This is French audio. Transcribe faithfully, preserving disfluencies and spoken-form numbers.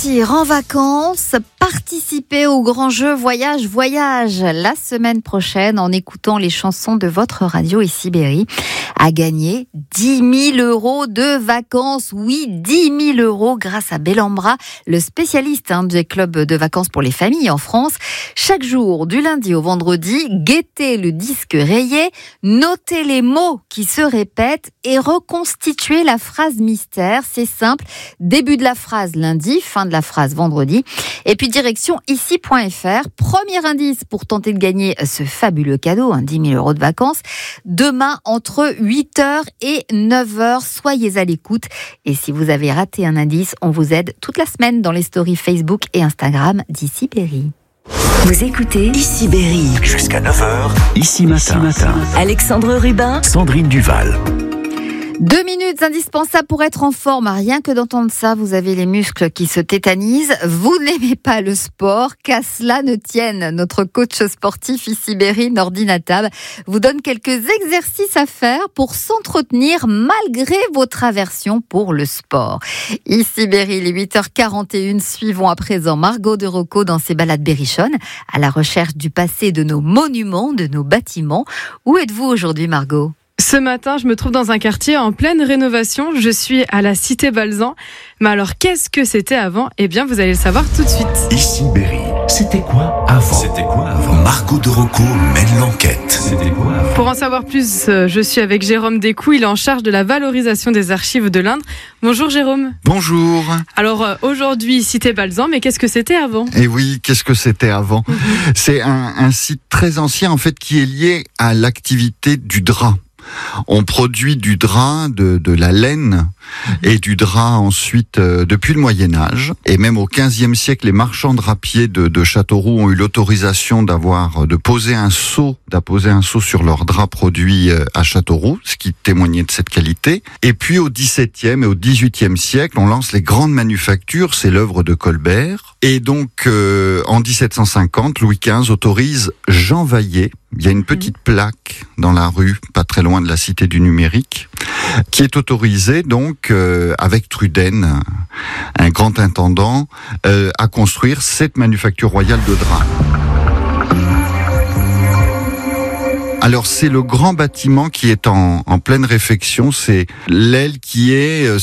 Partir en vacances, participer au grand jeu Voyage Voyage la semaine prochaine en écoutant les chansons de votre radio et Sibérie à gagner dix mille euros de vacances. Oui, dix mille euros grâce à Bellambra, le spécialiste hein, des clubs de vacances pour les familles en France. Chaque jour, du lundi au vendredi, guettez le disque rayé, notez les mots qui se répètent et reconstituez la phrase mystère. C'est simple, début de la phrase lundi, fin de la phrase vendredi. Et puis direction ici point f r. Premier indice pour tenter de gagner ce fabuleux cadeau, hein, dix mille euros de vacances. Demain, entre huit heures et neuf heures, soyez à l'écoute. Et si vous avez raté un indice, on vous aide toute la semaine dans les stories Facebook et Instagram d'Ici Berry. Vous écoutez Ici Berry. Jusqu'à neuf heures, Ici Matin. matin. Alexandre Rubin, Sandrine Duval. Deux minutes indispensables pour être en forme. Rien que d'entendre ça, vous avez les muscles qui se tétanisent. Vous n'aimez pas le sport, qu'à cela ne tienne. Notre coach sportif Ici Berry, Nordi Natab, vous donne quelques exercices à faire pour s'entretenir malgré votre aversion pour le sport. Ici Berry, les huit heures quarante et une, suivons à présent Margot de Rocco dans ses balades berrichonnes, à la recherche du passé de nos monuments, de nos bâtiments. Où êtes-vous aujourd'hui, Margot ? Ce matin, je me trouve dans un quartier en pleine rénovation. Je suis à la Cité Balzan. Mais alors, qu'est-ce que c'était avant ? Eh bien, vous allez le savoir tout de suite. Ici Berry. C'était quoi avant ? C'était quoi avant ? Margot de Rocco mène l'enquête. C'était quoi avant ? Pour en savoir plus, je suis avec Jérôme Descoux. Il est en charge de la valorisation des archives de l'Indre. Bonjour Jérôme. Bonjour. Alors aujourd'hui, Cité Balzan, mais qu'est-ce que c'était avant ? Eh oui, qu'est-ce que c'était avant ? mm-hmm. C'est un, un site très ancien en fait qui est lié à l'activité du drap. On produit du drap, de, de la laine et du drap ensuite euh, depuis le Moyen-Âge. Et même au quinzième siècle, les marchands drapiers de, de Châteauroux ont eu l'autorisation d'avoir, de poser un sceau, d'apposer un sceau sur leur drap produit à Châteauroux, ce qui témoignait de cette qualité. Et puis au dix-septième et au dix-huitième siècle, on lance les grandes manufactures, c'est l'œuvre de Colbert. Et donc euh, en dix-sept cent cinquante, Louis quinze autorise Jean Vaillet. Il y a une petite plaque dans la rue, pas très loin de la Cité du Numérique, qui est autorisée donc euh, avec Truden, un grand intendant, euh, à construire cette manufacture royale de drap. Alors c'est le grand bâtiment qui est en, en pleine réfection, c'est l'aile qui est